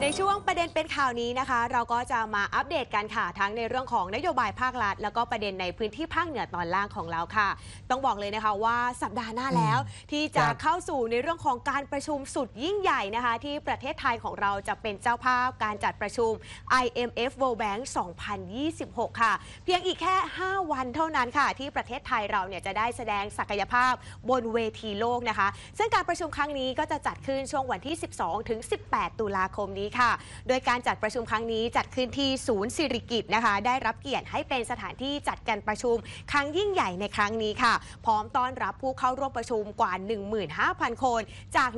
ช่วงประเด็นเป็นข่าวนี้นะคะเราก็จะมาอัปเดตกันค่ะทั้งในเรื่องของนโยบายภาครัฐแล้วก็ประเด็นในพื้นที่ภาคเหนือตอนล่างของเราค่ะต้องบอกเลยนะคะว่าสัปดาห์หน้าแล้วที่จะเข้าสู่ในเรื่องของการประชุมสุดยิ่งใหญ่นะคะที่ประเทศไทยของเราจะเป็นเจ้าภาพการจัดประชุม IMF World Bank 2026 ค่ะเพียงอีกแค่5 วันเท่านั้นค่ะที่ประเทศไทยเราเนี่ยจะได้แสดงศักยภาพบนเวทีโลกนะคะซึ่งการประชุมครั้งนี้ก็จะจัดขึ้นช่วงวันที่ 12-18 ตุลาคมนี้ค่ะโดยการจัดประชุมครั้งนี้จัดขึ้นที่ศูนย์สิริกิติ์นะคะได้รับเกียรติให้เป็นสถานที่จัดการประชุมครั้งยิ่งใหญ่ในครั้งนี้ค่ะพร้อมต้อนรับผู้เข้าร่วมประชุมกว่า 15,000 คนจาก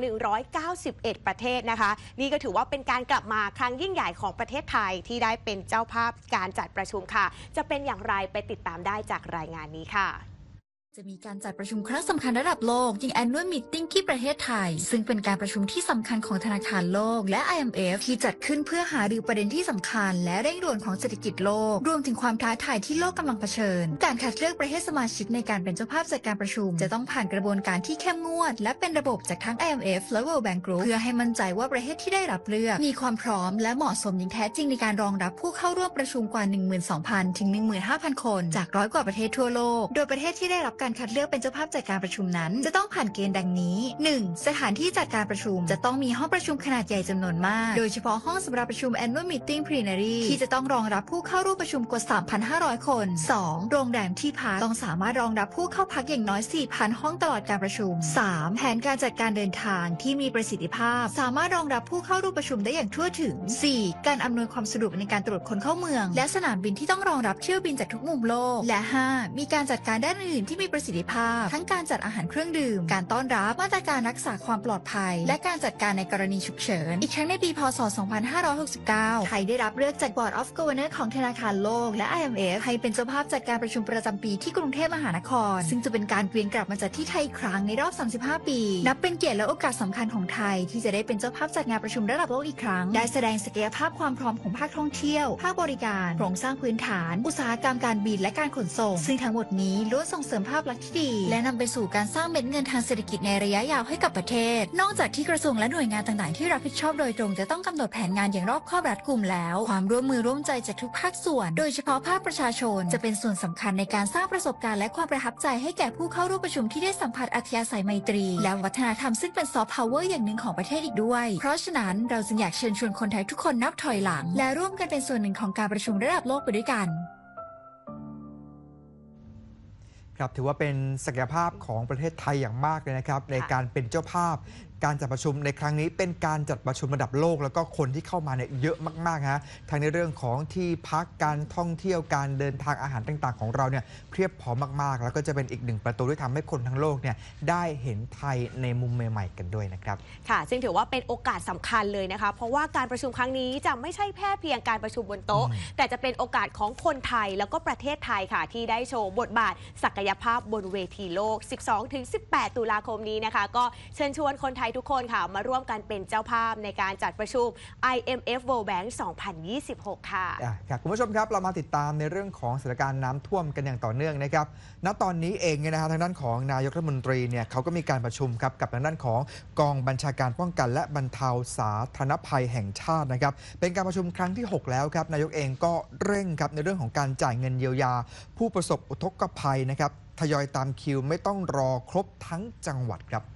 191 ประเทศนะคะนี่ก็ถือว่าเป็นการกลับมาครั้งยิ่งใหญ่ของประเทศไทยที่ได้เป็นเจ้าภาพการจัดประชุมค่ะจะเป็นอย่างไรไปติดตามได้จากรายงานนี้ค่ะจะมีการจัดประชุมครั้งสำคัญระดับโลกอย่าง Annual Meeting ที่ประเทศไทยซึ่งเป็นการประชุมที่สำคัญของธนาคารโลกและ IMF ที่จัดขึ้นเพื่อหารือประเด็นที่สำคัญและเร่งด่วนของเศรษฐกิจโลกรวมถึงความท้าทายที่โลกกำลังเผชิญการคัดเลือกประเทศสมาชิกในการเป็นเจ้าภาพจัดการประชุมจะต้องผ่านกระบวนการที่เข้มงวดและเป็นระบบจากทั้ง IMF และ World Bank Group เพื่อให้มั่นใจว่าประเทศที่ได้รับเลือกมีความพร้อมและเหมาะสมอย่างแท้จริงในการรองรับผู้เข้าร่วมประชุมกว่า 12,000 ถึง 15,000 คนจาก100 กว่าประเทศทั่วโลกโดยประเทศที่ได้รับการคัดเลือกเป็นเจ้าภาพจัดการประชุมนั้นจะต้องผ่านเกณฑ์ดังนี้ 1. สถานที่จัดการประชุมจะต้องมีห้องประชุมขนาดใหญ่จำนวนมากโดยเฉพาะห้องสำหรับประชุม Annual Meeting Plenary ที่จะต้องรองรับผู้เข้าร่วมประชุมกว่า 3,500 คน 2. โรงแรมที่พักต้องสามารถรองรับผู้เข้าพักอย่างน้อย 4,000 ห้องตลอดการประชุม 3. แผนการจัดการเดินทางที่มีประสิทธิภาพสามารถรองรับผู้เข้าร่วมประชุมได้อย่างทั่วถึง 4. การอำนวยความสะดวกในการตรวจคนเข้าเมืองและสนามบินที่ต้องรองรับเที่ยวบินจากทุกมุมโลกและ 5. มีการจัดการด้านอื่นที่มีประสิทธิภาพทั้งการจัดอาหารเครื่องดื่มการต้อนรับมาตรการรักษาความปลอดภัยและการจัดการในกรณีฉุกเฉินอีกทั้งในปีพ.ศ. 2569 ไทยได้รับเลือกจาก Board of Governors ของธนาคารโลกและ IMF ให้เป็นเจ้าภาพจัดการประชุมประจำปีที่กรุงเทพมหานครซึ่งจะเป็นการเวียนกลับมาจัดที่ไทยอีกครั้งในรอบ 35 ปีนับเป็นเกียรติและโอกาสสำคัญของไทยที่จะได้เป็นเจ้าภาพจัดงานประชุมระดับโลกอีกครั้งได้แสดงศักยภาพความพร้อมของภาคท่องเที่ยวภาคบริการโครงสร้างพื้นฐานอุตสาหกรรมการบินและการขนส่งซึ่งทั้งหมดนี้ล้วนส่งเสริมภาพลักษณ์ที่ดีและนำไปสู่การสร้างเม็ดเงินทางเศรษฐกิจในระยะยาวให้กับประเทศนอกจากที่กระทรวงและหน่วยงานต่างๆที่รับผิดชอบโดยตรงจะต้องกำหนดแผนงานอย่างรอบคอบรัดกุมแล้วความร่วมมือร่วมใจจากทุกภาคส่วนโดยเฉพาะภาคประชาชนจะเป็นส่วนสำคัญในการสร้างประสบการณ์และความประทับใจให้แก่ผู้เข้าร่วมประชุมที่ได้สัมผัสอัธยาศัยไมตรีและวัฒนธรรมซึ่งเป็นซอฟต์พาวเวอร์อย่างหนึ่งของประเทศอีกด้วยเพราะฉะนั้นเราจึงอยากเชิญชวนคนไทยทุกคนนับถอยหลังและร่วมกันเป็นส่วนหนึ่งของการประชุมระดับโลกไปด้วยกันครับถือว่าเป็นศักยภาพของประเทศไทยอย่างมากเลยนะครับในการเป็นเจ้าภาพการจัดประชุมในครั้งนี้เป็นการจัดประชุมระดับโลกแล้วก็คนที่เข้ามาเนี่ยเยอะมากๆฮะทั้งในเรื่องของที่พักการท่องเที่ยวการเดินทางอาหารต่างๆของเราเนี่ยเพียบพร้อมมากๆแล้วก็จะเป็นอีกหนึ่งประตูที่ทำให้คนทั้งโลกเนี่ยได้เห็นไทยในมุมใหม่ๆกันด้วยนะครับค่ะซึ่งถือว่าเป็นโอกาสสำคัญเลยนะคะเพราะว่าการประชุมครั้งนี้จะไม่ใช่แค่เพียงการประชุมบนโต๊ะแต่จะเป็นโอกาสของคนไทยแล้วก็ประเทศไทยค่ะที่ได้โชว์บทบาทศักยภาพบนเวทีโลก 12-18 ตุลาคมนี้นะคะก็เชิญชวนคนไทยทุกคนค่ะมาร่วมกันเป็นเจ้าภาพในการจัดประชุม IMF World Bank 2026 ค่ะครับคุณผู้ชมครับเรามาติดตามในเรื่องของสถานการณ์น้ำท่วมกันอย่างต่อเนื่องนะครับณตอนนี้เองเนี่ยนะฮะทางด้านของนายกรัฐมนตรีเนี่ยเขาก็มีการประชุมครับกับทางด้านของกองบัญชาการป้องกันและบรรเทาสาธารณภัยแห่งชาตินะครับเป็นการประชุมครั้งที่ 6 แล้วครับนายกเองก็เร่งครับในเรื่องของการจ่ายเงินเยียวยาผู้ประสบอุทกภัยนะครับทยอยตามคิวไม่ต้องรอครบทั้งจังหวัดครับ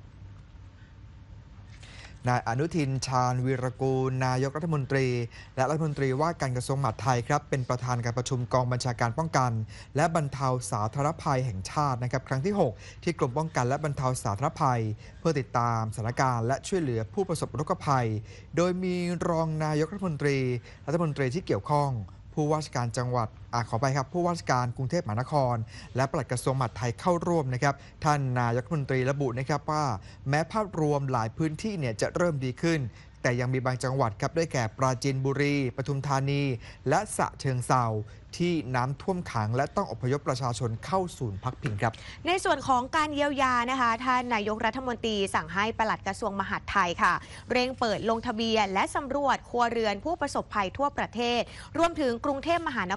นายอนุทินชาญวีรกูลนายกรัฐมนตรีและรัฐมนตรีว่าการกระทรวงมหาดไทยครับเป็นประธานการประชุมกองบัญชาการป้องกันและบรรเทาสาธารณภัยแห่งชาตินะครับครั้งที่ 6 ที่กรมป้องกันและบรรเทาสาธารณภัยเพื่อติดตามสถานการณ์และช่วยเหลือผู้ประสบอุทกภัยโดยมีรองนายกรัฐมนตรีที่เกี่ยวข้องผู้ว่าราชการจังหวัดขอไปครับผู้ว่าราชการกรุงเทพมหานครและปลัดกระทรวงมหาดไทยเข้าร่วมนะครับท่านนายกรัฐมนตรีระบุนะครับว่าแม้ภาพรวมหลายพื้นที่เนี่ยจะเริ่มดีขึ้นแต่ยังมีบางจังหวัดครับได้แก่ปราจีนบุรีปทุมธานีและฉะเชิงเทราที่น้ำท่วมขังและต้องอพยพประชาชนเข้าศูนย์พักพิงครับในส่วนของการเยียวยานะคะท่านนายกรัฐมนตรีสั่งให้ปลัดกระทรวงมหาดไทยค่ะเร่งเปิดลงทะเบียนและสำรวจครัวเรือนผู้ประสบภัยทั่วประเทศรวมถึงกรุงเทพมหานครนะคะ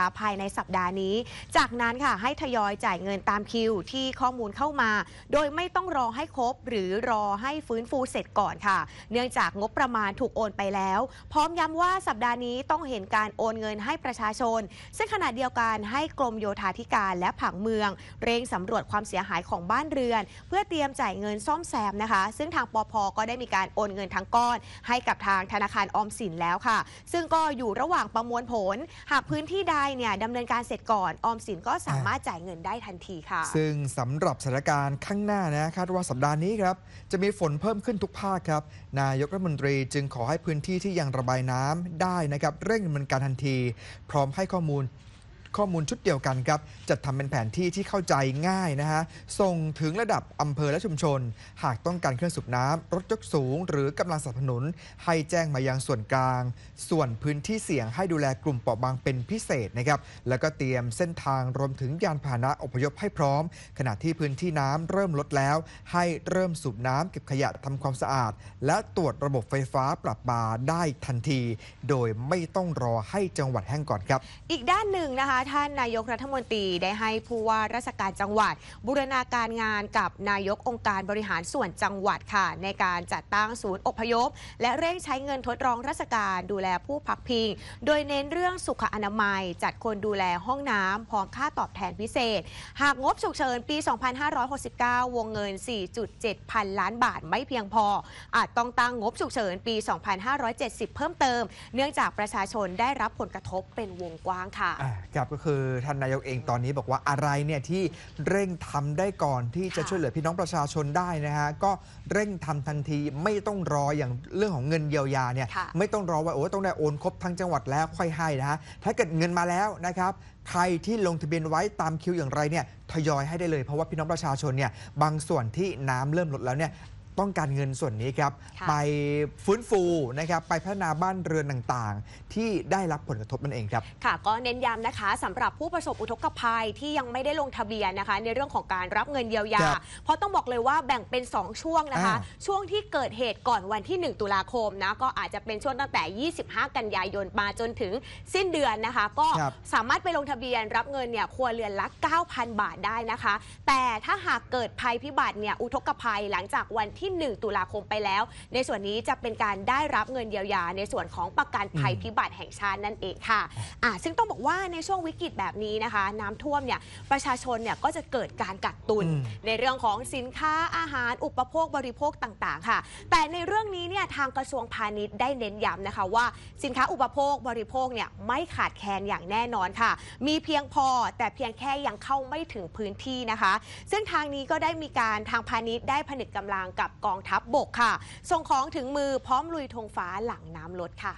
นะคะภายในสัปดาห์นี้จากนั้นค่ะให้ทยอยจ่ายเงินตามคิวที่ข้อมูลเข้ามาโดยไม่ต้องรอให้ครบหรือรอให้ฟื้นฟูเสร็จก่อนค่ะเนื่องจากงบประมาณถูกโอนไปแล้วพร้อมย้ำว่าสัปดาห์นี้ต้องเห็นการโอนเงินให้ประชาชนซึ่งขณะเดียวกันให้กรมโยธาธิการและผังเมืองเร่งสำรวจความเสียหายของบ้านเรือนเพื่อเตรียมจ่ายเงินซ่อมแซมนะคะซึ่งทางปภ.ก็ได้มีการโอนเงินทั้งก้อนให้กับทางธนาคารออมสินแล้วค่ะซึ่งก็อยู่ระหว่างประมวลผลหากพื้นที่ใดเนี่ยดำเนินการเสร็จก่อนออมสินก็สามารถจ่ายเงินได้ทันทีค่ะซึ่งสำหรับสถานการณ์ข้างหน้านะคาดว่าสัปดาห์นี้ครับจะมีฝนเพิ่มขึ้นทุกภาคครับนายกรัฐมนตรีจึงขอให้พื้นที่ที่ยังระบายน้ำได้นะครับเร่งดำเนินการทันทีพร้อมให้ข้อมูลชุดเดียวกันครับจัดทำเป็นแผนที่ที่เข้าใจง่ายนะฮะส่งถึงระดับอำเภอและชุมชนหากต้องการเครื่องสูบน้ำรถยกสูงหรือกำลังสนับสนุนให้แจ้งมายังส่วนกลางส่วนพื้นที่เสี่ยงให้ดูแลกลุ่มเปราะบางเป็นพิเศษนะครับแล้วก็เตรียมเส้นทางรวมถึงยานพาหนะอพยพให้พร้อมขณะที่พื้นที่น้ำเริ่มลดแล้วให้เริ่มสูบน้ำเก็บขยะทำความสะอาดและตรวจระบบไฟฟ้าประปาได้ทันทีโดยไม่ต้องรอให้จังหวัดแห้งก่อนครับอีกด้านหนึ่งนะคะท่านนายกรัฐมนตรีได้ให้ผู้ว่าราชการจังหวัดบูรณาการงานกับนายกองค์การบริหารส่วนจังหวัดค่ะในการจัดตั้งศูนย์อพยพและเร่งใช้เงินทดลองราชการดูแลผู้พักพิงโดยเน้นเรื่องสุขอนามัยจัดคนดูแลห้องน้ำพร้อมค่าตอบแทนพิเศษหากงบฉุกเฉินปี 2569 วงเงิน 4.7 พันล้านบาทไม่เพียงพออาจต้องตั้งงบฉุกเฉินปี 2570 เพิ่มเติมเนื่องจากประชาชนได้รับผลกระทบเป็นวงกว้างค่ะครับก็คือท่านนายกเองตอนนี้บอกว่าอะไรเนี่ยที่เร่งทำได้ก่อนที่จะช่วยเหลือพี่น้องประชาชนได้นะฮะก็เร่งทำทันทีไม่ต้องรออย่างเรื่องของเงินเยียวยาเนี่ยไม่ต้องรอว่าต้องได้โอนครบทั้งจังหวัดแล้วค่อยให้นะฮะถ้าเกิดเงินมาแล้วนะครับใครที่ลงทะเบียนไว้ตามคิวอย่างไรเนี่ยทยอยให้ได้เลยเพราะว่าพี่น้องประชาชนเนี่ยบางส่วนที่น้ำเริ่มลดแล้วเนี่ยต้องการเงินส่วนนี้ครับไปฟื้นฟูนะครับไปพัฒนาบ้านเรือนต่างๆที่ได้รับผลกระทบนั่นเองครับค่ะก็เน้นย้ำนะคะสำหรับผู้ประสบอุทกภัยที่ยังไม่ได้ลงทะเบียนนะคะในเรื่องของการรับเงินเยียวยาเพราะต้องบอกเลยว่าแบ่งเป็น2ช่วงนะคะช่วงที่เกิดเหตุก่อนวันที่1ตุลาคมนะก็อาจจะเป็นช่วงตั้งแต่25กันยายนมาจนถึงสิ้นเดือนนะคะก็สามารถไปลงทะเบียนรับเงินเนี่ยครัวเรือนละ 9,000 บาทได้นะคะแต่ถ้าหากเกิดภัยพิบัติเนี่ยอุทกภัยหลังจากวันที่1ตุลาคมไปแล้วในส่วนนี้จะเป็นการได้รับเงินเยียวยาในส่วนของประกันภัยพิบัติแห่งชาตินั่นเองค่ะซึ่งต้องบอกว่าในช่วงวิกฤตแบบนี้นะคะน้ำท่วมเนี่ยประชาชนเนี่ยก็จะเกิดการกักตุนในเรื่องของสินค้าอาหารอุปโภคบริโภคต่างๆค่ะแต่ในเรื่องนี้เนี่ยทางกระทรวงพาณิชย์ได้เน้นย้ำนะคะว่าสินค้าอุปโภคบริโภคเนี่ยไม่ขาดแคลนอย่างแน่นอนค่ะมีเพียงพอแต่เพียงแค่ยังเข้าไม่ถึงพื้นที่นะคะซึ่งทางนี้ก็ได้มีการทางพาณิชย์ได้ผนึกกำลังกับกองทัพบกค่ะส่งของถึงมือพร้อมลุยธงฟ้าหลังน้ำลดค่ะ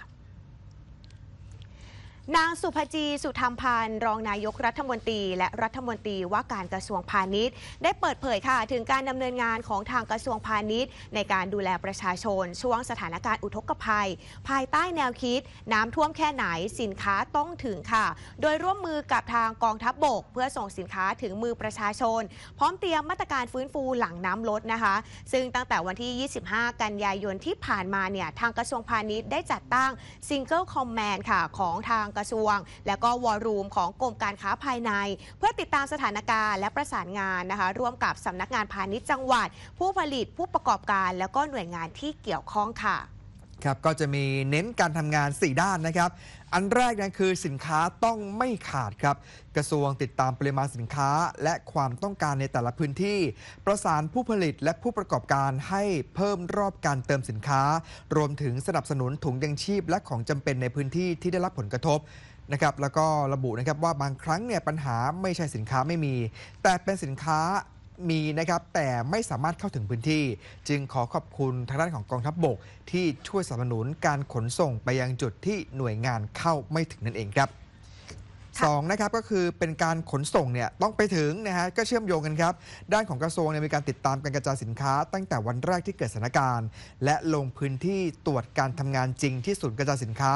นางสุภจีสุธรรมพันธ์รองนายกรัฐมนตรีและรัฐมนตรีว่าการกระทรวงพาณิชย์ได้เปิดเผยค่ะถึงการดำเนินงานของทางกระทรวงพาณิชย์ในการดูแลประชาชนช่วงสถานการณ์อุทกภัยภายใต้แนวคิดน้ำท่วมแค่ไหนสินค้าต้องถึงค่ะโดยร่วมมือกับทางกองทัพบกเพื่อส่งสินค้าถึงมือประชาชนพร้อมเตรียมมาตรการฟื้นฟูหลังน้ำลดนะคะซึ่งตั้งแต่วันที่ 25 กันยายนที่ผ่านมาเนี่ยทางกระทรวงพาณิชย์ได้จัดตั้ง Single Command ค่ะของทางกระทรวงและก็วอลลุ่มของกรมการค้าภายในเพื่อติดตามสถานการณ์และประสานงานนะคะร่วมกับสำนักงานพาณิชย์จังหวัดผู้ผลิตผู้ประกอบการแล้วก็หน่วยงานที่เกี่ยวข้องค่ะครับก็จะมีเน้นการทำงาน4ด้านนะครับอันแรกนั้นคือสินค้าต้องไม่ขาดครับกระทรวงติดตามปริมาณสินค้าและความต้องการในแต่ละพื้นที่ประสานผู้ผลิตและผู้ประกอบการให้เพิ่มรอบการเติมสินค้ารวมถึงสนับสนุนถุงยังชีพและของจำเป็นในพื้นที่ที่ได้รับผลกระทบนะครับแล้วก็ระบุนะครับว่าบางครั้งเนี่ยปัญหาไม่ใช่สินค้าไม่มีแต่เป็นสินค้ามีนะครับแต่ไม่สามารถเข้าถึงพื้นที่จึงขอขอบคุณทางด้านของกองทัพบกที่ช่วยสนับสนุนการขนส่งไปยังจุดที่หน่วยงานเข้าไม่ถึงนั่นเองครับ2นะครับก็คือเป็นการขนส่งเนี่ยต้องไปถึงนะฮะก็เชื่อมโยงกันครับด้านของกระทรวงมีการติดตามการกระจายสินค้าตั้งแต่วันแรกที่เกิดสถานการณ์และลงพื้นที่ตรวจการทำงานจริงที่ศูนย์กระจายสินค้า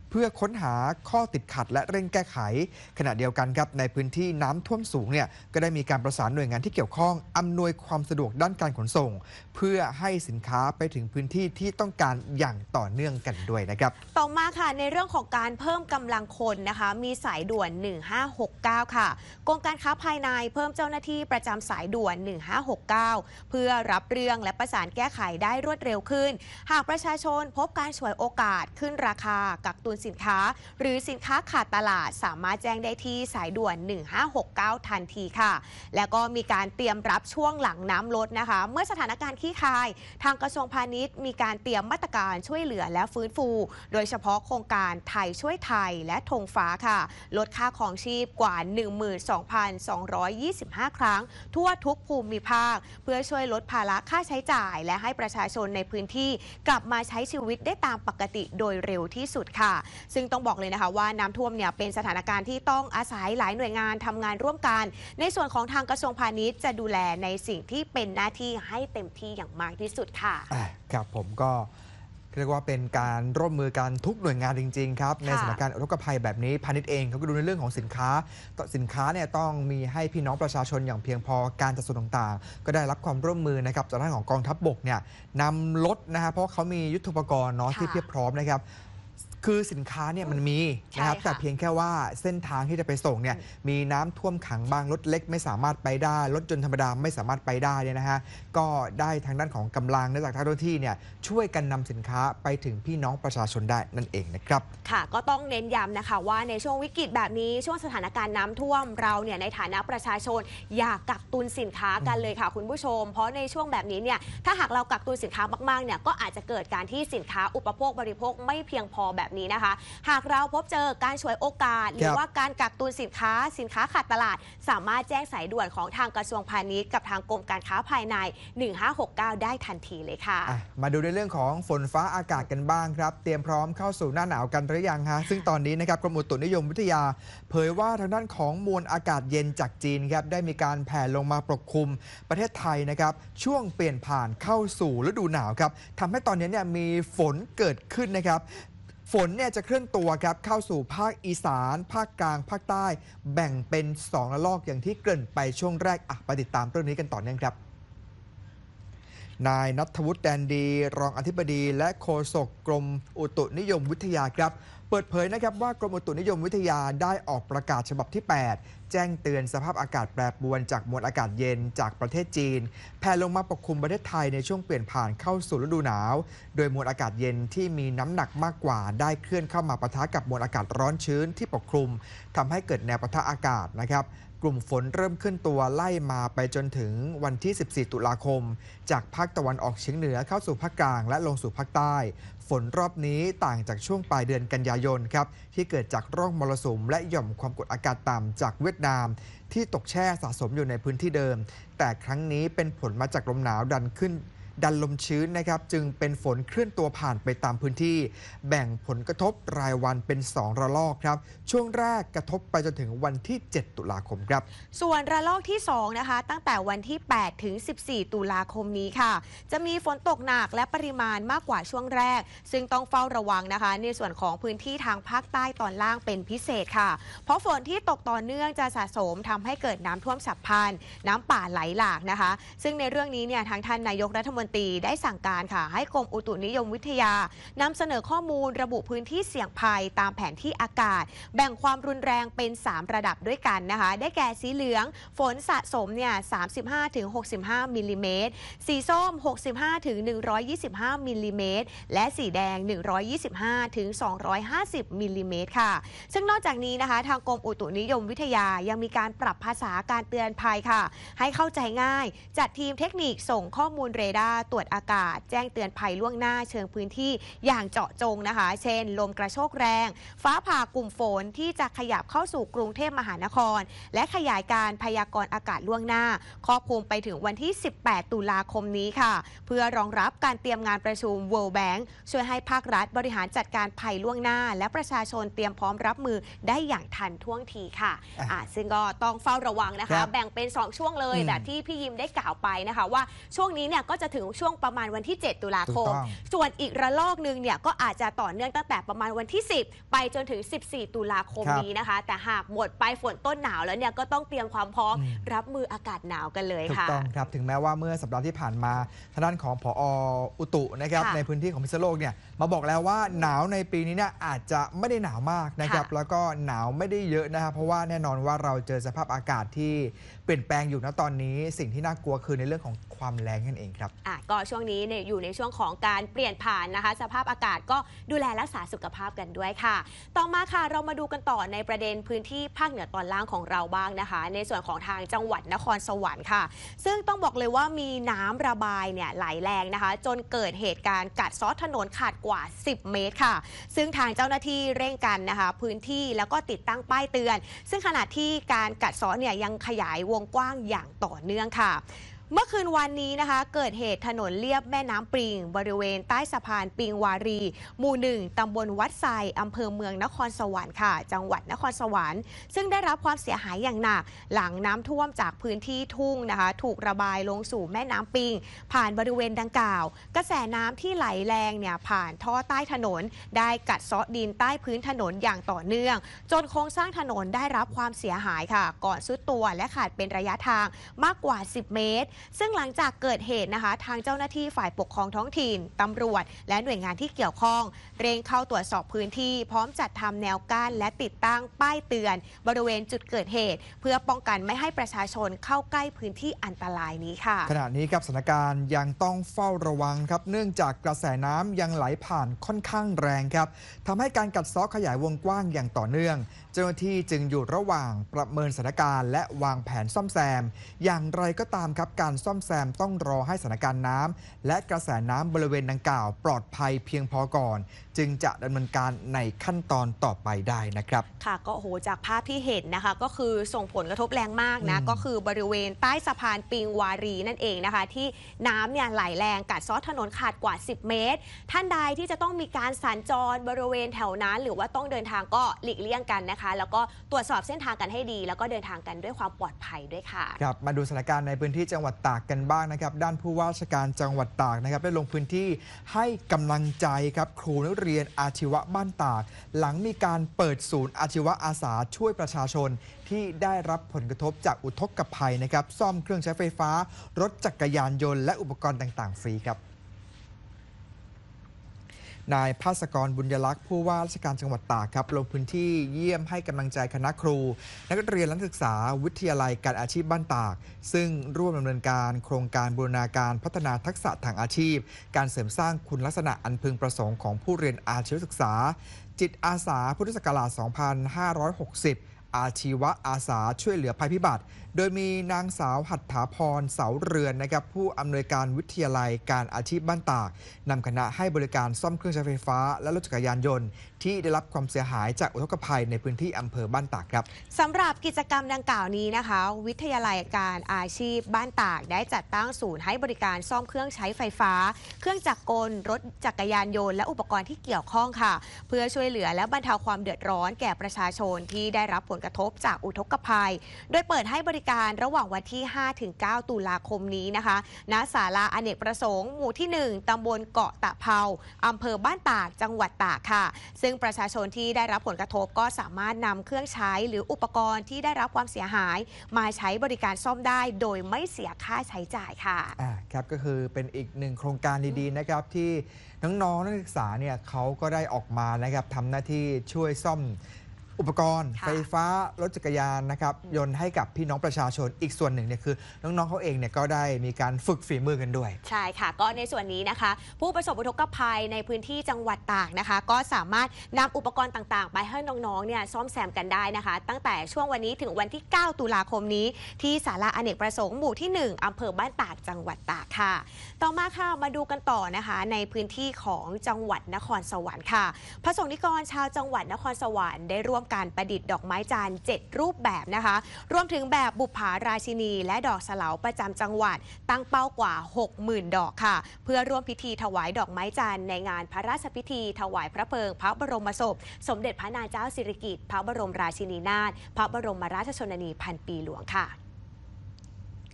เพื่อค้นหาข้อติดขัดและเร่งแก้ไขขณะเดียวกันครับในพื้นที่น้ำท่วมสูงเนี่ยก็ได้มีการประสานหน่วยงานที่เกี่ยวข้องอำนวยความสะดวกด้านการขนส่งเพื่อให้สินค้าไปถึงพื้นที่ที่ต้องการอย่างต่อเนื่องกันด้วยนะครับต่อมาค่ะในเรื่องของการเพิ่มกำลังคนนะคะมีสายด่วน1569ค่ะกรมการค้าภายในเพิ่มเจ้าหน้าที่ประจำสายด่วน1569เพื่อรับเรื่องและประสานแก้ไขได้รวดเร็วขึ้นหากประชาชนพบการฉวยโอกาสขึ้นราคากักตุนสินค้าหรือสินค้าขาดตลาดสามารถแจ้งได้ที่สายด่วน1569ทันทีค่ะแล้วก็มีการเตรียมรับช่วงหลังน้ำลดนะคะเมื่อสถานการณ์คลี่คลายทางกระทรวงพาณิชย์มีการเตรียมมาตรการช่วยเหลือและฟื้นฟูโดยเฉพาะโครงการไทยช่วยไทยและธงฟ้าค่ะลดค่าของชีพกว่า 12,225 ครั้งทั่วทุกภูมิภาคเพื่อช่วยลดภาระค่าใช้จ่ายและให้ประชาชนในพื้นที่กลับมาใช้ชีวิตได้ตามปกติโดยเร็วที่สุดค่ะซึ่งต้องบอกเลยนะคะว่าน้ำท่วมเนี่ยเป็นสถานการณ์ที่ต้องอาศัยหลายหน่วยงานทำงานร่วมกันในส่วนของทางกระทรวงพาณิชย์จะดูแลในสิ่งที่เป็นหน้าที่ให้เต็มที่อย่างมากที่สุดค่ะครับผมก็เรียกว่าเป็นการร่วมมือกันทุกหน่วยงานจริงๆครับในสถานการณ์อุทกภัยแบบนี้พาณิชย์เองเขาก็ดูในเรื่องของสินค้าเนี่ยต้องมีให้พี่น้องประชาชนอย่างเพียงพอการจัดส่งต่างๆก็ได้รับความร่วมมือนะครับจากด้านของกองทัพบกเนี่ยนำรถนะฮะเพราะเขามียุทโธปกรณ์เนาะที่เพียบพร้อมนะครับคือสินค้าเนี่ยมันมีนะครับแต่เพียงแค่ว่าเส้นทางที่จะไปส่งเนี่ยมีน้ำท่วมขังบางรถเล็กไม่สามารถไปได้รถยนต์ธรรมดาไม่สามารถไปได้เนี่ยนะฮะก็ได้ทางด้านของกำลังจากเจ้าหน้าที่เนี่ยช่วยกันนำสินค้าไปถึงพี่น้องประชาชนได้นั่นเองนะครับค่ะก็ต้องเน้นย้ำนะคะว่าในช่วงวิกฤตแบบนี้ช่วงสถานการณ์น้ำท่วมเราเนี่ยในฐานะประชาชนอย่ากักตุนสินค้ากันเลยค่ะคุณผู้ชมเพราะในช่วงแบบนี้เนี่ยถ้าหากเรากักตุนสินค้ามากๆเนี่ยก็อาจจะเกิดการที่สินค้าอุปโภคบริโภคไม่เพียงพอแบบนี้นะคะหากเราพบเจอการฉวยโอกาสหรือว่าการกักตุนสินค้าขาดตลาดสามารถแจ้งสายด่วนของทางกระทรวงพาณิชย์กับทางกรมการค้าภายใน1569ได้ทันทีเลยค่ะมาดูในเรื่องของฝนฟ้าอากาศกันบ้างครับเตรียมพร้อมเข้าสู่หน้าหนาวกันหรือยังฮะซึ่งตอนนี้นะครับกรมอุตุนิยมวิทยาเผยว่าทางด้านของมวลอากาศเย็นจากจีนครับได้มีการแผ่ลงมาปกคลุมประเทศไทยนะครับช่วงเปลี่ยนผ่านเข้าสู่ฤดูหนาวครับทำให้ตอนนี้เนี่ยมีฝนเกิดขึ้นนะครับฝนเนี่ยจะเคลื่อนตัวครับเข้าสู่ภาคอีสานภาคกลางภาคใต้แบ่งเป็น2ระลอกอย่างที่เกริ่นไปช่วงแรกไปติดตามเรื่องนี้กันต่อเนื่องครับนายณัฐวุฒิแดนดีรองอธิบดีและโฆษกกรมอุตุนิยมวิทยาครับเปิดเผยนะครับว่ากรมอุตุนิยมวิทยาได้ออกประกาศฉบับที่ 8 แจ้งเตือนสภาพอากาศแปรปรวนจากมวลอากาศเย็นจากประเทศจีนแผ่ลงมาปกคลุมประเทศไทยในช่วงเปลี่ยนผ่านเข้าสู่ฤดูหนาวโดยมวลอากาศเย็นที่มีน้ำหนักมากกว่าได้เคลื่อนเข้ามาปะทะกับมวลอากาศร้อนชื้นที่ปกคลุมทำให้เกิดแนวปะทะอากาศนะครับกลุ่มฝนเริ่มขึ้นตัวไล่มาไปจนถึงวันที่ 14 ตุลาคมจากภาคตะวันออกเฉียงเหนือเข้าสู่ภาคกลางและลงสู่ภาคใต้ฝนรอบนี้ต่างจากช่วงปลายเดือนกันยายนครับที่เกิดจากร่องมรสุมและหย่อมความกดอากาศต่ำจากเวียดนามที่ตกแช่สะสมอยู่ในพื้นที่เดิมแต่ครั้งนี้เป็นผลมาจากลมหนาวดันลมชื้นนะครับจึงเป็นฝนเคลื่อนตัวผ่านไปตามพื้นที่แบ่งผลกระทบรายวันเป็น2ระลอกครับช่วงแรกกระทบไปจนถึงวันที่7ตุลาคมครับส่วนระลอกที่2นะคะตั้งแต่วันที่8ถึง14ตุลาคมนี้ค่ะจะมีฝนตกหนักและปริมาณมากกว่าช่วงแรกซึ่งต้องเฝ้าระวังนะคะในส่วนของพื้นที่ทางภาคใต้ตอนล่างเป็นพิเศษค่ะเพราะฝนที่ตกต่อเนื่องจะสะสมทำให้เกิดน้ำท่วมฉับพลันน้ำป่าไหลหลากนะคะซึ่งในเรื่องนี้เนี่ยทางท่านนายกรัฐมนตรีได้สั่งการค่ะให้กรมอุตุนิยมวิทยานำเสนอข้อมูลระบุพื้นที่เสี่ยงภัยตามแผนที่อากาศแบ่งความรุนแรงเป็น3ระดับด้วยกันนะคะได้แก่สีเหลืองฝนสะสมเนี่ย35-65มิลลิเมตรสีส้ม65-125มิลลิเมตรและสีแดง125-250มิลลิเมตรค่ะซึ่งนอกจากนี้นะคะทางกรมอุตุนิยมวิทยายังมีการปรับภาษาการเตือนภัยค่ะให้เข้าใจง่ายจัดทีมเทคนิคส่งข้อมูลเรดาร์ตรวจอากาศแจ้งเตือนภัยล่วงหน้าเชิงพื้นที่อย่างเจาะจงนะคะเช่นลมกระโชกแรงฟ้าผ่ากลุ่มฝนที่จะขยับเข้าสู่กรุงเทพมหานครและขยายการพยากรณ์อากาศล่วงหน้าครอบคลุมไปถึงวันที่18ตุลาคมนี้ค่ะเพื่อรองรับการเตรียมงานประชุม World Bank ช่วยให้ภาครัฐบริหารจัดการภัยล่วงหน้าและประชาชนเตรียมพร้อมรับมือได้อย่างทันท่วงทีค่ะซึ่งก็ต้องเฝ้าระวังนะคะแบ่งเป็น2ช่วงเลยแบบที่พี่ยิมได้กล่าวไปนะคะว่าช่วงนี้เนี่ยก็จะถึงถึงช่วงประมาณวันที่ 7 ตุลาคมถูกต้องส่วนอีกระลอกหนึ่งเนี่ยก็อาจจะต่อเนื่องตั้งแต่ประมาณวันที่ 10 ไปจนถึง 14 ตุลาคมนี้นะคะ แต่หากหมดไปฝนต้นหนาวแล้วเนี่ยก็ต้องเตรียมความพร้อมรับมืออากาศหนาวกันเลยถูกค่ะต้องครับถึงแม้ว่าเมื่อสัปดาห์ที่ผ่านมาทางด้านของผอ.อุตุนะครับค่ะในพื้นที่ของพิษณุโลกเนี่ยมาบอกแล้วว่าหนาวในปีนี้เนี่ยอาจจะไม่ได้หนาวมากนะครับค่ะแล้วก็หนาวไม่ได้เยอะนะครับเพราะว่าแน่นอนว่าเราเจอสภาพอากาศที่เปลี่ยนแปลงอยู่นะตอนนี้ สิ่งที่น่ากลัวคือในเรื่องของความแรงนั่นเองครับก็ช่วงนี้เนี่ยอยู่ในช่วงของการเปลี่ยนผ่านนะคะ สภาพอากาศก็ดูแลรักษาสุขภาพกันด้วยค่ะ ต่อมาค่ะเรามาดูกันต่อในประเด็นพื้นที่ภาคเหนือตอนล่างของเราบ้างนะคะ ในส่วนของทางจังหวัดนครสวรรค์ค่ะ ซึ่งต้องบอกเลยว่ามีน้ำระบายเนี่ยไหลแรงนะคะ จนเกิดเหตุการณ์กัดเซาะถนนขาดกว่า 10 เมตรค่ะ ซึ่งทางเจ้าหน้าที่เร่งกันนะคะ พื้นที่แล้วก็ติดตั้งป้ายเตือน ซึ่งขณะที่การกัดเซาะเนี่ยยังขยายวงกว้างอย่างต่อเนื่องค่ะ เมื่อคืนวันนี้นะคะเกิดเหตุถนนเลียบแม่น้ำปริงบริเวณใต้สะพานปิงวารี หมู่ 1 ตำบลวัดไซอำเภอเมืองนครสวรรค์ค่ะจังหวัดนครสวรรค์ซึ่งได้รับความเสียหายอย่างหนักหลังน้ำท่วมจากพื้นที่ทุ่งนะคะถูกระบายลงสู่แม่น้ำปิงผ่านบริเวณดังกล่าวกระแสน้ำที่ไหลแรงเนี่ยผ่านท่อใต้ถนนได้กัดเซาะดินใต้พื้นถนนอย่างต่อเนื่องจนโครงสร้างถนนได้รับความเสียหายค่ะก่อนทรุดตัวและขาดเป็นระยะทางมากกว่า 10 เมตรซึ่งหลังจากเกิดเหตุนะคะทางเจ้าหน้าที่ฝ่ายปกครองท้องถิ่นตำรวจและหน่วยงานที่เกี่ยวข้องเร่งเข้าตรวจสอบพื้นที่พร้อมจัดทำแนวกั้นและติดตั้งป้ายเตือนบริเวณจุดเกิดเหตุเพื่อป้องกันไม่ให้ประชาชนเข้าใกล้พื้นที่อันตรายนี้ค่ะขณะนี้ครับสถานการณ์ยังต้องเฝ้าระวังครับเนื่องจากกระแสน้ำยังไหลผ่านค่อนข้างแรงครับทำให้การกัดเซาะขยายวงกว้างอย่างต่อเนื่องเจ้าหน้าที่จึงอยู่ระหว่างประเมินสถานการณ์และวางแผนซ่อมแซมอย่างไรก็ตามครับการซ่อมแซมต้องรอให้สถานการณ์น้ำและกระแสน้ำบริเวณดังกล่าวปลอดภัยเพียงพอก่อนจึงจะดำเนินการในขั้นตอนต่อไปได้นะครับค่ะก็โอ้โหจากภาพที่เห็นนะคะก็คือส่งผลกระทบแรงมากนะก็คือบริเวณใต้สะพานปิงวารีนั่นเองนะคะที่น้ำเนี่ยไหลแรงกัดเซาะถนนขาดกว่า 10 เมตรท่านใดที่จะต้องมีการสัญจรบริเวณแถวนั้นหรือว่าต้องเดินทางก็หลีกเลี่ยงกันนะคะแล้วก็ตรวจสอบเส้นทางกันให้ดีแล้วก็เดินทางกันด้วยความปลอดภัยด้วยค่ะครับมาดูสถานการณ์ในพื้นที่จังหวัดตากกันบ้างนะครับด้านผู้ว่าราชการจังหวัดตากนะครับได้ลงพื้นที่ให้กำลังใจครับครูนักเรียนอาชีวะบ้านตากหลังมีการเปิดศูนย์อาชีวะอาสาช่วยประชาชนที่ได้รับผลกระทบจากอุทกภัยนะครับซ่อมเครื่องใช้ไฟฟ้ารถจักรยานยนต์และอุปกรณ์ต่างๆฟรีครับนายภาสกรบุญยลักษณ์ผู้ว่าราชการจังหวัดตากครับลงพื้นที่เยี่ยมให้กำลังใจคณะครูนักเรียนนักศึกษาวิทยาลัยการอาชีพบ้านตากซึ่งร่วมดำเนินการโครงการบูรณาการพัฒนาทักษะทางอาชีพการเสริมสร้างคุณลักษณะอันพึงประสงค์ของผู้เรียนอาชีวศึกษาจิตอาสาพุทธศักราช 2560 อาชีวะอาสาช่วยเหลือภัยพิบัติโดยมีนางสาวหัตถาพรเสาเรือนนะครับผู้อำนวยการวิทยาลัยการอาชีพบ้านตากนำคณะให้บริการซ่อมเครื่องใช้ไฟฟ้าและรถจักรยานยนต์ที่ได้รับความเสียหายจากอุทกภัยในพื้นที่อำเภอบ้านตากครับสำหรับกิจกรรมดังกล่าวนี้นะคะวิทยาลัยการอาชีพบ้านตากได้จัดตั้งศูนย์ให้บริการซ่อมเครื่องใช้ไฟฟ้าเครื่องจักรกลรถจักรยานยนต์และอุปกรณ์ที่เกี่ยวข้องค่ะเพื่อช่วยเหลือและบรรเทาความเดือดร้อนแก่ประชาชนที่ได้รับผลกระทบจากอุทกภัยโดยเปิดให้บริการระหว่างวันที่ 5-9 ตุลาคมนี้นะคะณศาลาอเนกประสงค์หมู่ที่ 1 ตำบลเกาะตะเภาอำเภอบ้านตากจังหวัดตากค่ะซึ่งประชาชนที่ได้รับผลกระทบก็สามารถนำเครื่องใช้หรืออุปกรณ์ที่ได้รับความเสียหายมาใช้บริการซ่อมได้โดยไม่เสียค่าใช้จ่ายค่ะครับก็คือเป็นอีกหนึ่งโครงการดีๆนะครับที่น้องๆนักศึกษาเนี่ยเขาก็ได้ออกมานะครับทำหน้าที่ช่วยซ่อมอุปกรณ์ไฟฟ้ารถจักรยานนะครับยนต์ให้กับพี่น้องประชาชนอีกส่วนหนึ่งเนี่ยคือน้องๆเขาเองเนี่ยก็ได้มีการฝึกฝีมือกันด้วยใช่ค่ะก็ในส่วนนี้นะคะผู้ประสบอุทกภัยในพื้นที่จังหวัดตากนะคะก็สามารถนำอุปกรณ์ต่างๆไปให้น้องๆเนี่ยซ่อมแซมกันได้นะคะตั้งแต่ช่วงวันนี้ถึงวันที่ 9 ตุลาคมนี้ที่ศาลาอเนกประสงค์หมู่ที่ 1 อำเภอบ้านตากจังหวัดตากค่ะต่อมาค่ะมาดูกันต่อนะคะในพื้นที่ของจังหวัดนครสวรรค์ค่ะพระสงฆ์นิกรชาวจังหวัดนครสวรรค์ได้ร่วมการประดิษฐ์ดอกไม้จันทร์7รูปแบบนะคะรวมถึงแบบบุปผาราชินีและดอกสะเหลาประจำจังหวัดตั้งเป้ากว่า 60,000 ดอกค่ะเพื่อร่วมพิธีถวายดอกไม้จันทร์ในงานพระราชพิธีถวายพระเพลิงพระบรมศพสมเด็จพระนางเจ้าสิริกิติ์พระบรมราชินีนาถพระบรมราชชนนีพันปีหลวงค่ะ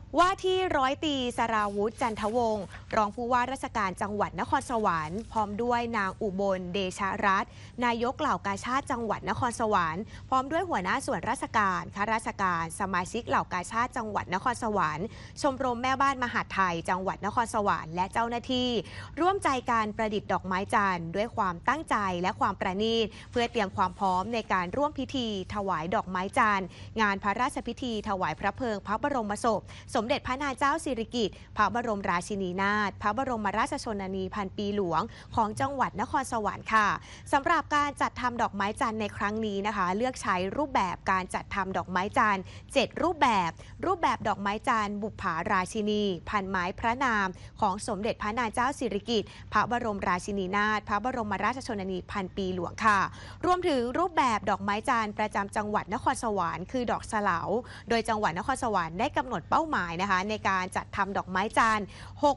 ว่าที่ร้อยตรีสราวุธจันทวงศ์รองผู้ว่าราชการจังหวัดนครสวรรค์พร้อมด้วยนางอุบลเดชรัตน์นายกเหล่ากาชาดจังหวัดนครสวรรค์พร้อมด้วยหัวหน้าส่วนราชการข้าราชการสมาชิกเหล่ากาชาดจังหวัดนครสวรรค์ชมรมแม่บ้านมหาดไทยจังหวัดนครสวรรค์และเจ้าหน้าที่ร่วมใจการประดิษฐ์ดอกไม้จันทร์ด้วยความตั้งใจและความประณีตเพื่อเตรียมความพร้อมในการร่วมพิธีถวายดอกไม้จันทร์งานพระราชพิธีถวายพระเพลิงพระบรมศพสมเด็จพระนางเจ้าสิริกิติ์พระบรมราชินีนาถพระบรมราชชนนีพันปีหลวงของจังหวัดนครสวรรค์ค่ะสำหรับการจัดทำดอกไม้จันทร์ในครั้งนี้นะคะเลือกใช้รูปแบบการจัดทำดอกไม้จันทร์7รูปแบบดอกไม้จันทร์บุปผาราชินีพันไม้พระนามของสมเด็จพระนางเจ้าสิริกิติ์พระบรมราชินีนาถพระบรมราชชนนีพันปีหลวงค่ะรวมถึงรูปแบบดอกไม้จันทร์ประจำจังหวัดนครสวรรค์คือดอกสะเหลาโดยจังหวัดนครสวรรค์ได้กำหนดเป้าหมายนะคะในการจัดทำดอกไม้จันทร์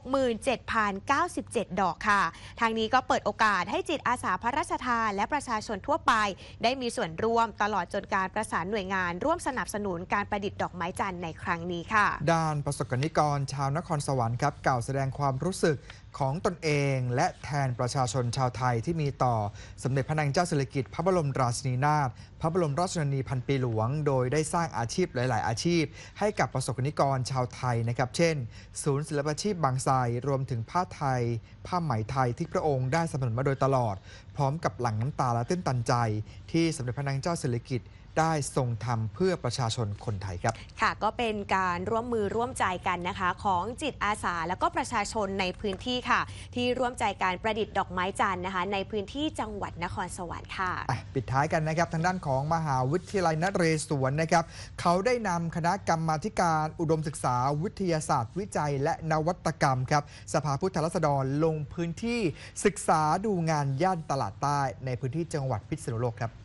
67,097 ดอกค่ะทางนี้ก็เปิดโอกาสให้จิตอาสาพระราชทานและประชาชนทั่วไปได้มีส่วนร่วมตลอดจนการประสานหน่วยงานร่วมสนับสนุนการประดิษฐ์ดอกไม้จันทร์ในครั้งนี้ค่ะด้านประสบกนิกรชาวนครสวรรค์ครับกล่าวแสดงความรู้สึกของตนเองและแทนประชาชนชาวไทยที่มีต่อสมเด็จพระนางเจ้าสิริกิติ์พระบรมราชินีนาถพระบรมราชชนนีพันปีหลวงโดยได้สร้างอาชีพหลายๆอาชีพให้กับประสบกนิกรชาวไทยนะครับเช่นศูนย์ศิลปาชีพบางไทรรวมถึงผ้าไทยผ้าไหมไทยที่พระองค์ได้สนับสนุนมาโดยตลอดพร้อมกับหลั่งน้ำตาและตื้นตันใจที่สมเด็จพระนางเจ้าสิริกิติ์ได้ทรงทำเพื่อประชาชนคนไทยครับค่ะก็เป็นการร่วมมือร่วมใจกันนะคะของจิตอาสาและก็ประชาชนในพื้นที่ค่ะที่ร่วมใจการประดิษฐ์ดอกไม้จันทร์นะคะในพื้นที่จังหวัดนครสวรรค์ค่ะปิดท้ายกันนะครับทางด้านของมหาวิทยาลัยนเรศวรนะครับเขาได้นำคณะกรรมาธิการอุดมศึกษาวิทยาศาสตร์วิจัยและนวัตกรรมครับสภาผู้แทนราษฎรลงพื้นที่ศึกษาดูงานย่านตลาดใต้ในพื้นที่จังหวัดพิษณุโลกครับ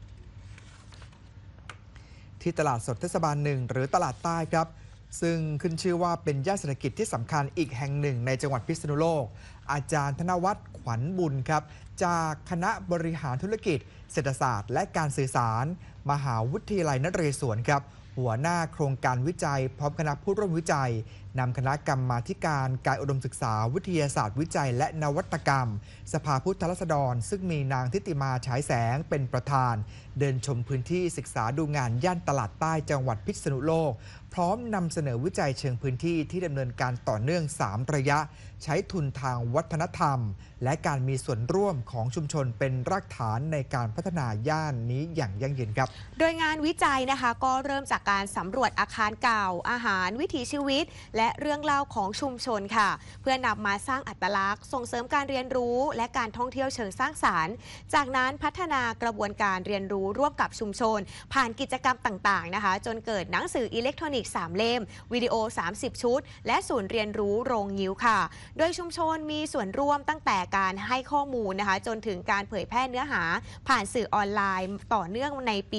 ที่ตลาดสดเทศบาล1หรือตลาดใต้ครับซึ่งขึ้นชื่อว่าเป็นย่านเศรษฐกิจที่สำคัญอีกแห่งหนึ่งในจังหวัดพิษณุโลกอาจารย์ธนวัฒน์ขวัญบุญครับจากคณะบริหารธุรกิจเศรษฐศาสตร์และการสื่อสารมหาวิทยาลัยนเรศวรครับหัวหน้าโครงการวิจัยพร้อมคณะผู้ร่วมวิจัยนำคณะกรรมาธิการการอุดมศึกษาวิทยาศาสตร์วิจัยและนวัตกรรมสภาผู้แทนราษฎรซึ่งมีนางทิติมาฉายแสงเป็นประธานเดินชมพื้นที่ศึกษาดูงานย่านตลาดใต้จังหวัดพิษณุโลกพร้อมนำเสนอวิจัยเชิงพื้นที่ที่ดำเนินการต่อเนื่อง3ระยะใช้ทุนทางวัฒนธรรมและการมีส่วนร่วมของชุมชนเป็นรากฐานในการพัฒนาย่านนี้อย่างยั่งยืนครับโดยงานวิจัยนะคะก็เริ่มจากการสำรวจอาคารเก่าอาหารวิถีชีวิตและเรื่องเล่าของชุมชนค่ะเพื่อนำมาสร้างอัตลักษณ์ส่งเสริมการเรียนรู้และการท่องเที่ยวเชิงสร้างสรรค์จากนั้นพัฒนากระบวนการเรียนรู้ร่วมกับชุมชนผ่านกิจกรรมต่างๆนะคะจนเกิดหนังสืออิเล็กทรอนิกส์3เล่มวิดีโอ30ชุดและศูนย์เรียนรู้โรงงิ้วค่ะโดยชุมชนมีส่วนร่วมตั้งแต่การให้ข้อมูลนะคะจนถึงการเผยแพร่เนื้อหาผ่านสื่อออนไลน์ต่อเนื่องในปี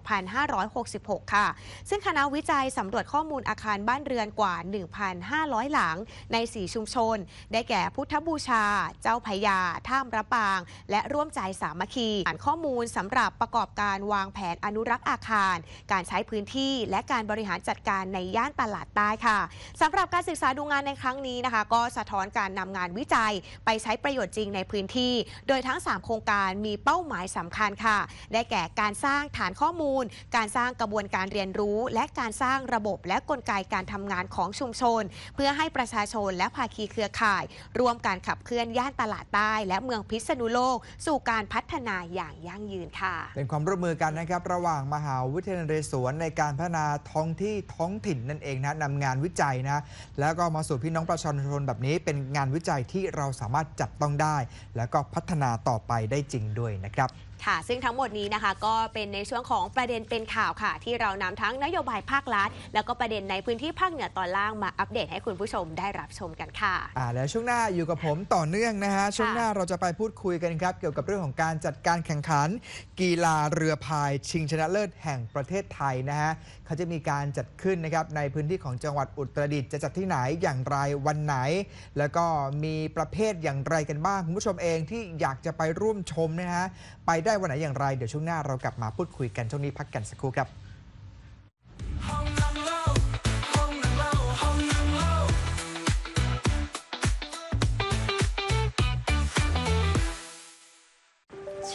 2566 ค่ะซึ่งคณะวิจัยสำรวจข้อมูลอาคารบ้านเรือนกว่า 1,500 หลังใน4ชุมชนได้แก่พุทธบูชาเจ้าพระยาท่ามระปางและร่วมใจสามัคคีอ่านข้อมูลสำหรับประกอบการวางแผนอนุรักษ์อาคารการใช้พื้นที่และการบริหารจัดการในย่านตลาดใต้ค่ะสำหรับการศึกษาดูงานในครั้งนี้นะคะก็สะท้อนการนำงานวิจัยไปใช้ประโยชน์จริงในพื้นที่โดยทั้ง3โครงการมีเป้าหมายสำคัญค่ะได้แก่การสร้างฐานข้อมูลการสร้างกระบวนการเรียนรู้และการสร้างระบบและกลไกการทำงานของชุมชนเพื่อให้ประชาชนและภาคีเครือข่ายร่วมการขับเคลื่อนย่านตลาดใต้และเมืองพิษณุโลกสู่การพัฒนาอย่างยั่งยืนค่ะเป็นความร่วมมือกันนะครับระหว่างมหาวิทยาลัยนเรศวรในการพัฒนาท้องที่ท้องถิ่นนั่นเองนะนำงานวิจัยนะแล้วก็มาสู่พี่น้องประชาชนแบบนี้เป็นงานวิจัยที่เราสามารถจับต้องได้แล้วก็พัฒนาต่อไปได้จริงด้วยนะครับค่ะซึ่งทั้งหมดนี้นะคะก็เป็นในช่วงของประเด็นเป็นข่าวค่ะที่เรานำทั้งนโยบายภาครัฐแล้วก็ประเด็นในพื้นที่ภาคเหนือตอนล่างมาอัปเดตให้คุณผู้ชมได้รับชมกันค่ะแล้วช่วงหน้าอยู่กับผมต่อเนื่องนะฮะช่วงหน้าเราจะไปพูดคุยกันครับเกี่ยวกับเรื่องของการจัดการแข่งขันกีฬาเรือพายชิงชนะเลิศแห่งประเทศไทยนะฮะเขาจะมีการจัดขึ้นนะครับในพื้นที่ของจังหวัดอุตรดิตถ์จะจัดที่ไหนอย่างไรวันไหนแล้วก็มีประเภทอย่างไรกันบ้างคุณผู้ชมเองที่อยากจะไปร่วมชมนะฮะไปได้วันไหนอย่างไรเดี๋ยวช่วงหน้าเรากลับมาพูดคุยกันช่วงนี้พักกันสักครู่ครับ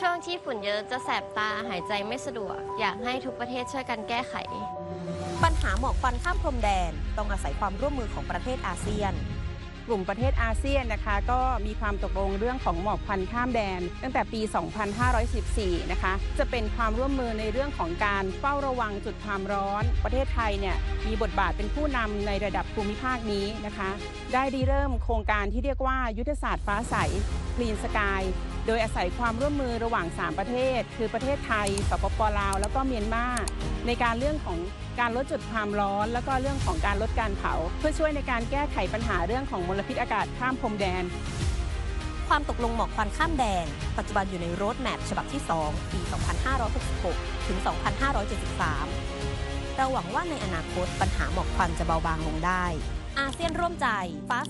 ช่วงที่ฝุ่นเยอะจะแสบตาหายใจไม่สะดวก อยากให้ทุกประเทศช่วยกันแก้ไขปัญหาหมอกควันข้ามพรมแดนต้องอาศัยความร่วมมือของประเทศอาเซียนกลุ่มประเทศอาเซียนนะคะก็มีความตกลงเรื่องของหมอกควันข้ามแดน ตั้งแต่ปี 2514 นะคะจะเป็นความร่วมมือในเรื่องของการเฝ้าระวังจุดความร้อน ประเทศไทยเนี่ยมีบทบาทเป็นผู้นำในระดับภูมิภาคนี้นะคะได้ริเริ่มโครงการที่เรียกว่ายุทธศาสตร์ฟ้าใส Clean Sky โดยอาศัยความร่วมมือระหว่าง 3 ประเทศ คือประเทศไทยสปป.ลาวแล้วก็เมียนมาในการเรื่องของการลดจุดความร้อนแล้วก็เรื่องของการลดการเผาเพื่อช่วยในการแก้ไขปัญหาเรื่องของมลพิษอากาศข้ามพรมแดนความตกลงหมอกควันข้ามแดน ปัจจุบันอยู่ในโรดแมพฉบับที่ 2 ปี 2566 ถึง 2573 เราหวังว่าในอนาคตปัญหาหมอกควันจะเบาบางลงได้ อาเซียนร่วมใจฟ้า